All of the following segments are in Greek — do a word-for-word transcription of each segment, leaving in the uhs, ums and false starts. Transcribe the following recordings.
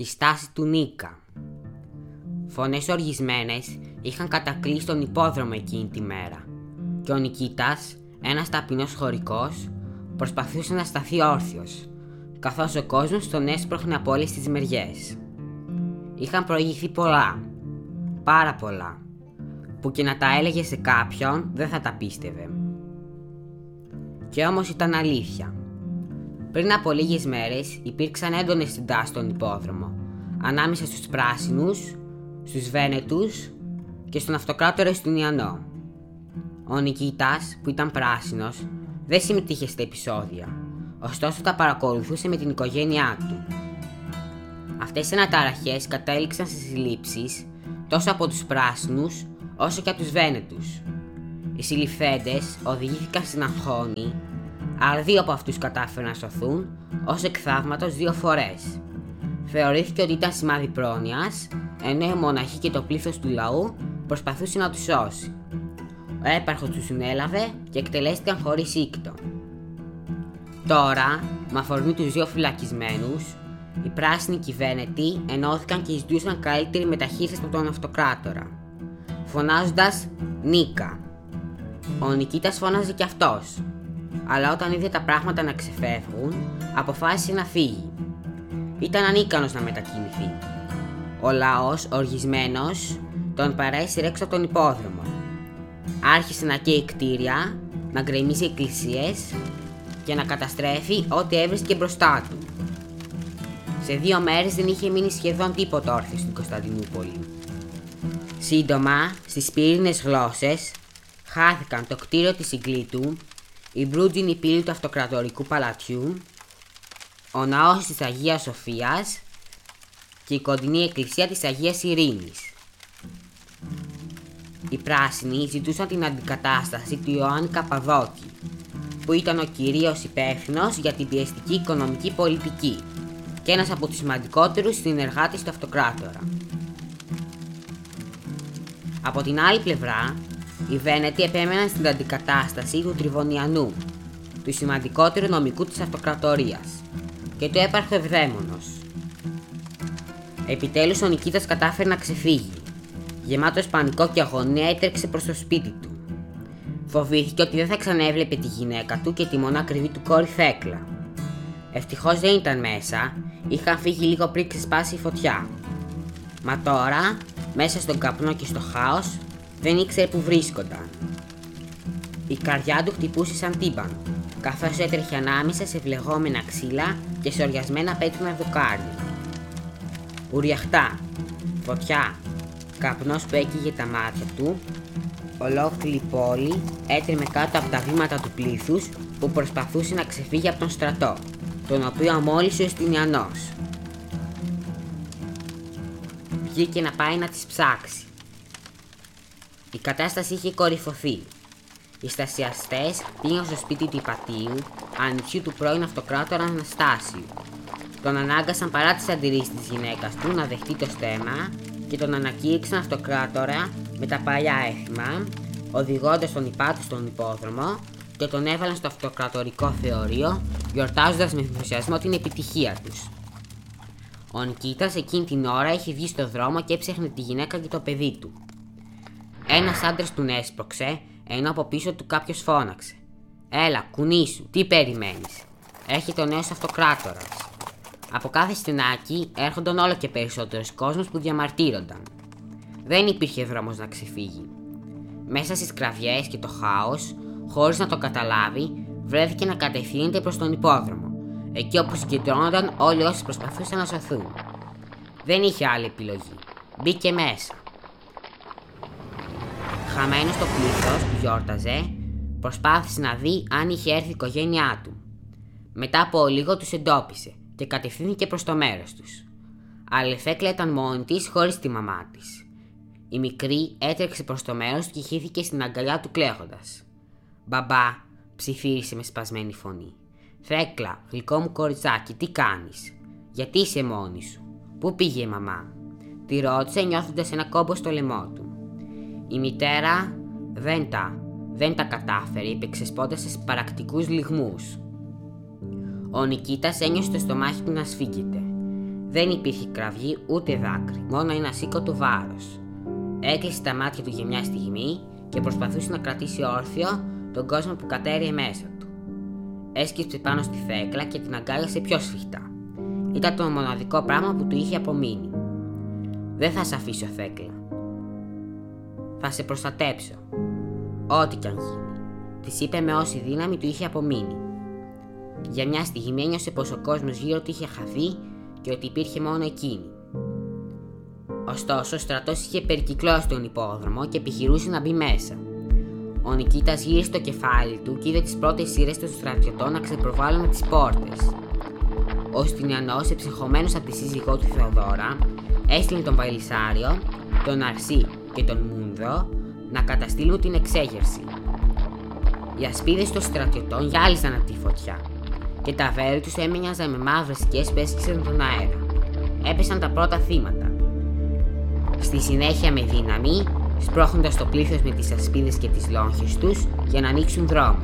τη στάση του Νίκα. Φωνές οργισμένες είχαν κατακλείσει τον υπόδρομο εκείνη τη μέρα και ο Νικήτας, ένας ταπεινός χωρικός, προσπαθούσε να σταθεί όρθιος, καθώς ο κόσμος τον έσπροχνε από όλες τις μεριές. Είχαν προηγηθεί πολλά, πάρα πολλά, που και να τα έλεγε σε κάποιον δεν θα τα πίστευε. Και όμως ήταν αλήθεια. Πριν από λίγες μέρες υπήρξαν έντονες συντάσεις στον υπόδρομο, ανάμεσα στους πράσινους, στους Βένετους και στον αυτοκράτορα Ιουστινιανό. Ο Νικήτας, που ήταν πράσινος, δεν συμμετείχε στα επεισόδια, ωστόσο τα παρακολουθούσε με την οικογένειά του. Αυτές οι αναταραχές κατέληξαν στις συλλήψεις τόσο από τους πράσινους όσο και από τους Βένετους. Οι συλληφθέντες οδηγήθηκαν στην αγχώνη, αλλά δύο από αυτούς κατάφεραν να σωθούν, ως εκ θαύματος δύο φορές. Θεωρήθηκε ότι ήταν σημάδι πρόνοιας, ενώ οι μοναχοί και το πλήθος του λαού προσπαθούσαν να τους σώσει. Ο έπαρχος τους συνέλαβε και εκτελέστηκαν χωρίς ήκτο. Τώρα, με αφορμή τους δύο φυλακισμένους, οι πράσινοι και οι Βένετοι ενώθηκαν και ζητούσαν καλύτερη μεταχείριση από τον αυτοκράτορα, φωνάζοντας «Νίκα». Ο Νικήτας φώναζε κι αυτός, αλλά όταν είδε τα πράγματα να ξεφεύγουν, αποφάσισε να φύγει. Ήταν ανίκανος να μετακινηθεί. Ο λαός, οργισμένος, τον παρέσυρε έξω από τον υπόδρομο. Άρχισε να καίει κτίρια, να γκρεμίζει εκκλησίες και να καταστρέφει ό,τι έβρισκε μπροστά του. Σε δύο μέρες δεν είχε μείνει σχεδόν τίποτα όρθιο στην Κωνσταντινούπολη. Σύντομα, στις πύρινες γλώσσες, χάθηκαν το κτίριο της Συγκλήτου, η μπρούτζινη πύλη του αυτοκρατορικού παλατιού, ο ναός της Αγίας Σοφίας και η κοντινή εκκλησία της Αγίας Ειρήνης. Οι πράσινοι ζητούσαν την αντικατάσταση του Ιωάννη Καπαδόκη, που ήταν ο κυρίως υπεύθυνος για την πιεστική οικονομική πολιτική και ένας από τους σημαντικότερους συνεργάτες του αυτοκράτορα. Από την άλλη πλευρά, οι Βένετοι επέμεναν στην αντικατάσταση του Τριβωνιανού, του σημαντικότερου νομικού της αυτοκρατορίας, και του έπαρχου Ευδαίμονος. Επιτέλους ο Νικήτας κατάφερε να ξεφύγει. Γεμάτος πανικό και αγωνία έτρεξε προς το σπίτι του. Φοβήθηκε ότι δεν θα ξανέβλεπε τη γυναίκα του και τη μονάκριβη του κόρη Θέκλα. Ευτυχώς δεν ήταν μέσα, είχαν φύγει λίγο πριν ξεσπάσει η φωτιά. Μα τώρα, μέσα στον καπνό και στο χάος, δεν ήξερε που βρίσκονταν. Η καρδιά του χτυπούσε σαν τύμπανο, καθώς έτρεχε ανάμεσα σε βλεγόμενα ξύλα και σε οριασμένα πέτρινα δοκάρια. Ουριαχτά, φωτιά, καπνός που έκυγε τα μάτια του, ολόκληρη η πόλη έτρεμε κάτω από τα βήματα του πλήθους που προσπαθούσε να ξεφύγει από τον στρατό, τον οποίο αμόλυσε ο Ιουστινιανός. Βγήκε να πάει να τις ψάξει. Η κατάσταση είχε κορυφωθεί. Οι στασιαστές πήγαν στο σπίτι του Ιπατίου, ανιψιού του πρώην αυτοκράτορα Αναστάσιου. Τον ανάγκασαν παρά τις αντιρρήσεις της γυναίκας του να δεχτεί το στέμμα και τον ανακήρυξαν αυτοκράτορα με τα παλιά έθιμα, οδηγώντας τον Ιπάτη στον υπόδρομο και τον έβαλαν στο αυτοκρατορικό θεωρείο, γιορτάζοντας με ενθουσιασμό την επιτυχία τους. Ο Νικήτας εκείνη την ώρα είχε βγει στο δρόμο και έψαχνε τη γυναίκα και το παιδί του. Ένας άντρας τον έσπρωξε, ενώ από πίσω του κάποιος φώναξε: «Έλα, κουνήσου, τι περιμένεις? Έρχεται ο νέος αυτοκράτορας». Από κάθε στενάκι έρχονταν όλο και περισσότερος κόσμος που διαμαρτύρονταν. Δεν υπήρχε δρόμος να ξεφύγει. Μέσα στις κραυγές και το χάος, χωρίς να το καταλάβει, βρέθηκε να κατευθύνεται προς τον υπόδρομο, εκεί όπου συγκεντρώνονταν όλοι όσοι προσπαθούσαν να σωθούν. Δεν είχε άλλη επιλογή. Μπήκε μέσα. Χαμένος στο πλήθος που γιόρταζε, προσπάθησε να δει αν είχε έρθει η οικογένειά του. Μετά από λίγο τους εντόπισε και κατευθύνθηκε προς το μέρος τους. Αλλά η Θέκλα ήταν μόνη της χωρίς τη μαμά της. Η μικρή έτρεξε προς το μέρος και χύθηκε στην αγκαλιά του κλαίγοντας. «Μπαμπά», ψιθύρισε με σπασμένη φωνή. «Θέκλα, γλυκό μου κοριτσάκι, τι κάνεις? Γιατί είσαι μόνη σου? Πού πήγε η μαμά?» Τη ρώτησε νιώθοντας ένα κόμπο στο λαιμό του. Η μητέρα δεν τα, δεν τα κατάφερε, είπε ξεσπώντας σε σπαρακτικούς λυγμούς. Ο Νικήτας ένιωσε το στομάχι του να σφίγγεται. Δεν υπήρχε κραυγή ούτε δάκρυ, μόνο ένα σήκωτο βάρος. Έκλεισε τα μάτια του για μια στιγμή και προσπαθούσε να κρατήσει όρθιο τον κόσμο που κατέρριε μέσα του. Έσκυψε πάνω στη θέκλα και την αγκάλιασε πιο σφιχτά. Ήταν το μοναδικό πράγμα που του είχε απομείνει. «Δεν θα σε αφήσω, θέκλα. Θα σε προστατέψω. Ό,τι κι αν γίνει», της είπε με όση δύναμη του είχε απομείνει. Για μια στιγμή ένιωσε πως ο κόσμος γύρω του είχε χαθεί και ότι υπήρχε μόνο εκείνη. Ωστόσο, ο στρατός είχε περικυκλώσει τον υπόδρομο και επιχειρούσε να μπει μέσα. Ο Νικήτας γύρισε το κεφάλι του και είδε τις πρώτες σειρές των στρατιωτών να ξεπροβάλλουν με τις πόρτες. Ο Στυνιανός, εψυχωμένος από τη σύζυγό του Θεοδώρα, έστειλε τον Βαλισσάριο, τον Αρσί και τον Μούνδο να καταστήλουν την εξέγερση. Οι ασπίδες των στρατιωτών γυάλιζαν από τη φωτιά και τα βέλη τους έμοιαζαν με μαύρες σκιές που έσκυξαν τον αέρα. Έπεσαν τα πρώτα θύματα. Στη συνέχεια, με δύναμη, σπρώχνοντας το πλήθος με τις ασπίδες και τις λόγχες τους για να ανοίξουν δρόμο.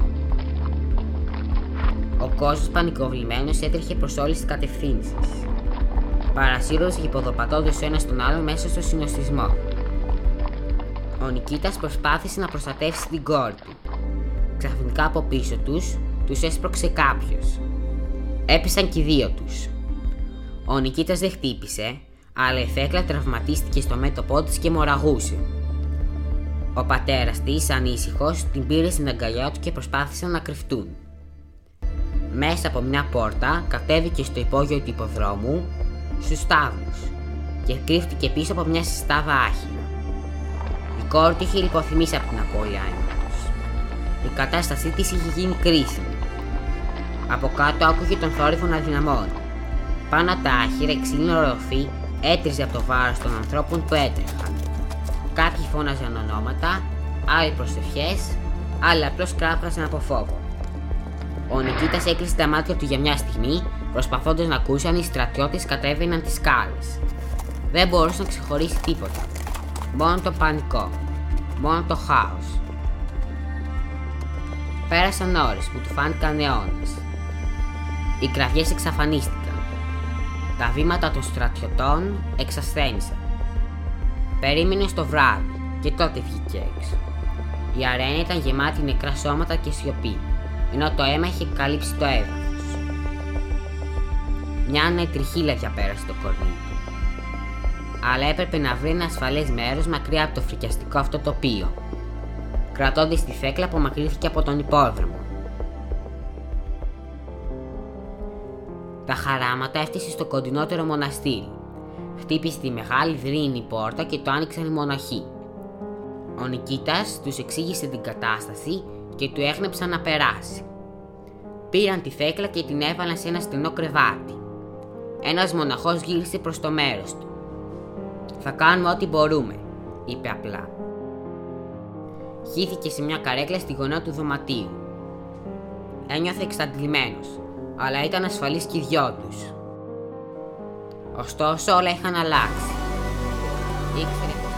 Ο κόσμος πανικοβλημένος έτρεχε προς όλες τις κατευθύνσεις. Παρασύροντας και υποδοπατώντας ο ένας τον άλλον μέσα στο συνοστισμό. Ο Νικήτας προσπάθησε να προστατεύσει την κόρη του. Ξαφνικά από πίσω τους, τους έσπρωξε κάποιος. Έπεσαν και οι δύο τους. Ο Νικήτας δεν χτύπησε, αλλά η θέκλα τραυματίστηκε στο μέτωπό της και μοραγούσε. Ο πατέρας της, ανήσυχος, την πήρε στην αγκαλιά του και προσπάθησαν να κρυφτούν. Μέσα από μια πόρτα κατέβηκε στο υπόγειο του υποδρόμου, στους στάβλους, και κρύφτηκε πίσω από μια συστάδα άχυρα. Η κόρη του είχε λιποθυμήσει από την απώλειά τους. Η κατάστασή της είχε γίνει κρίσιμη. Από κάτω άκουγε τον θόρυβο να δυναμώνει. Πάνω από τα άχυρα η ξύλινη οροφή έτριζε από το βάρος των ανθρώπων που έτρεχαν. Κάποιοι φώναζαν ονόματα, άλλοι προσευχές, άλλοι απλώς κράβγαζαν από φόβο. Ο Νικήτας έκλεισε τα μάτια του για μια στιγμή, προσπαθώντας να ακούσει αν οι στρατιώτες κατέβαιναν τις σκάλες. Δεν μπορούσε να ξεχωρίσει τίποτα. Μόνο το πανικό. Μόνο το χάος. Πέρασαν ώρες που του φάνηκαν αιώνες. Οι κραυγές εξαφανίστηκαν. Τα βήματα των στρατιωτών εξασθένησαν. Περίμενε στο βράδυ και τότε βγήκε έξω. Η αρένα ήταν γεμάτη νεκρά σώματα και σιωπή, ενώ το αίμα είχε καλύψει το έδαφος. Μια νετριχύλα διαπέρασε το κορμί του. Αλλά έπρεπε να βρει ένα ασφαλές μέρος μακριά από το φρικιαστικό αυτό τοπίο. Κρατώντας τη θέκλα, απομακρύνθηκε από τον υπόδρομο. Τα χαράματα έφτασε στο κοντινότερο μοναστήρι. Χτύπησε τη μεγάλη δρύινη πόρτα και το άνοιξαν οι μοναχοί. Ο Νικήτας τους εξήγησε την κατάσταση και του έγνεψαν να περάσει. Πήραν τη θέκλα και την έβαλαν σε ένα στενό κρεβάτι. Ένας μοναχός γύρισε προς το μέρος του. «Θα κάνουμε ό,τι μπορούμε», είπε απλά. Χύθηκε σε μια καρέκλα στη γωνία του δωματίου. Ένιωθε εξαντλημένος, αλλά ήταν ασφαλής και οι δυο τους. Ωστόσο όλα είχαν αλλάξει. Ήξερε